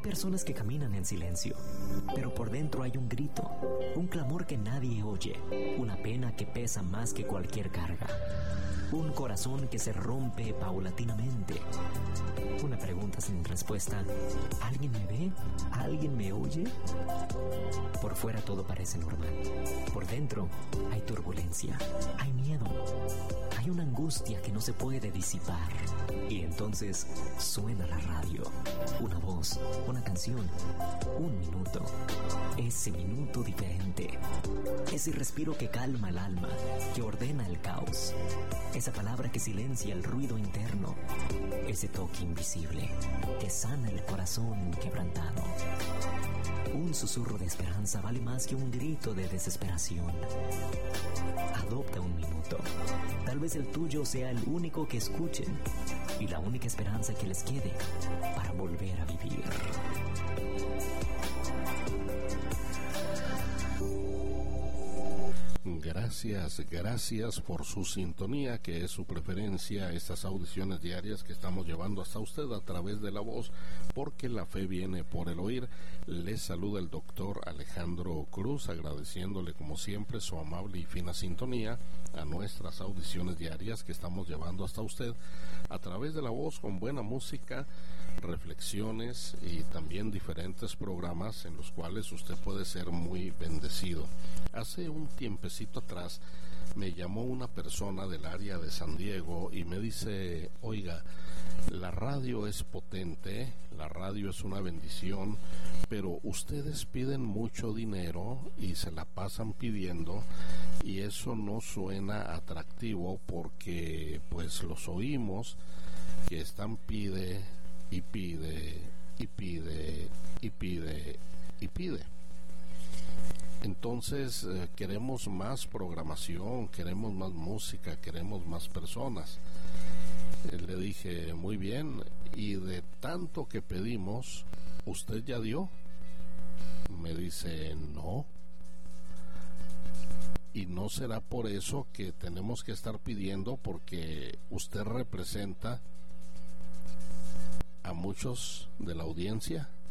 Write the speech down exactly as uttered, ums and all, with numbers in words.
personas que caminan en silencio, pero por dentro hay un grito, un clamor que nadie oye, una pena que pesa más que cualquier carga, un corazón que se rompe paulatinamente, una pregunta sin respuesta. ¿Alguien me ve? ¿Alguien me oye? Por fuera todo parece normal. Por dentro hay turbulencia, hay miedo, hay una angustia que no se puede disipar. Y entonces suena la radio, una voz, una canción, un minuto. Ese minuto diferente, ese respiro que calma el alma, que ordena el caos, esa palabra que silencia el ruido interno, ese toque invisible que sana el corazón quebrantado. Un susurro de esperanza vale más que un grito de desesperación. Adopta un minuto. Tal vez el tuyo sea el único que escuchen y la única esperanza que les quede para volver a vivir. Gracias, gracias por su sintonía, que es su preferencia, estas audiciones diarias que estamos llevando hasta usted a través de la voz, porque la fe viene por el oír. Les saluda el doctor Alejandro Cruz, agradeciéndole como siempre su amable y fina sintonía a nuestras audiciones diarias que estamos llevando hasta usted a través de la voz, con buena música, reflexiones y también diferentes programas en los cuales usted puede ser muy bendecido. Hace un tiempecito atrás me llamó una persona del área de San Diego y me dice: oiga, la radio es potente, la radio es una bendición, pero ustedes piden mucho dinero y se la pasan pidiendo, y eso no suena atractivo porque pues los oímos que están pide y pide y pide y pide y pide. Entonces eh, queremos más programación, queremos más música, queremos más personas. Eh, le dije: muy bien, y de tanto que pedimos, ¿usted ya dio? Me dice: no. Y no será por eso que tenemos que estar pidiendo, porque usted representa a muchos de la audiencia.